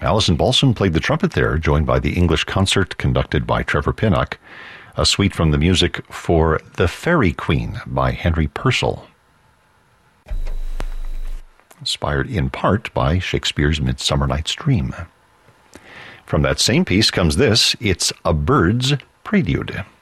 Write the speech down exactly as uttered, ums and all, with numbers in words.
Alison Balson played the trumpet there, joined by the English concert conducted by Trevor Pinnock, a suite from the music for The Fairy Queen by Henry Purcell, inspired in part by Shakespeare's Midsummer Night's Dream. From that same piece comes this, it's A Bird's Prelude.